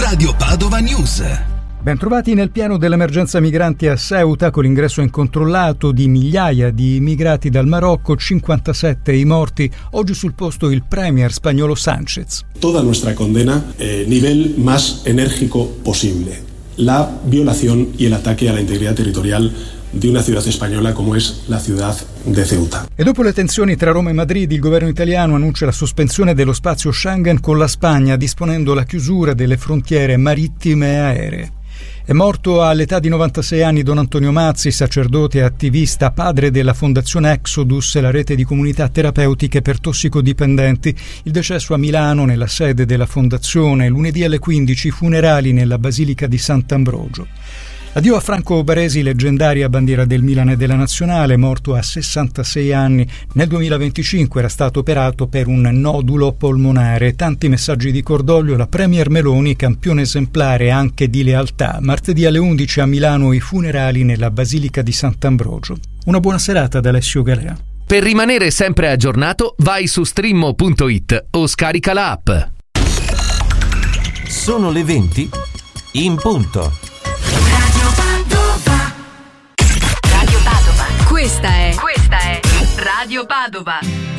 Radio Padova News. Bentrovati nel piano dell'emergenza migranti a Ceuta, con l'ingresso incontrollato di migliaia di immigrati dal Marocco, 57 i morti. Oggi sul posto il premier spagnolo Sánchez. Toda nuestra condena, nivel más enérgico posible. La violación y el ataque a la integridad territorial di una ciudad española como es la ciudad de Ceuta. E dopo le tensioni tra Roma e Madrid, il governo italiano annuncia la sospensione dello spazio Schengen con la Spagna, disponendo la chiusura delle frontiere marittime e aeree. È morto all'età di 96 anni Don Antonio Mazzi, sacerdote e attivista, padre della Fondazione Exodus, la rete di comunità terapeutiche per tossicodipendenti. Il decesso a Milano, nella sede della Fondazione. Lunedì alle 15 funerali nella Basilica di Sant'Ambrogio. Addio a Franco Baresi, leggendaria bandiera del Milan e della Nazionale, morto a 66 anni. Nel 2025 era stato operato per un nodulo polmonare. Tanti messaggi di cordoglio. La Premier Meloni, campione esemplare anche di lealtà. Martedì alle 11 a Milano i funerali nella Basilica di Sant'Ambrogio. Una buona serata da Alessio Galea. Per rimanere sempre aggiornato, vai su streammo.it o scarica la app. Sono le 20 in punto. Radio Padova. Questa è Radio Padova.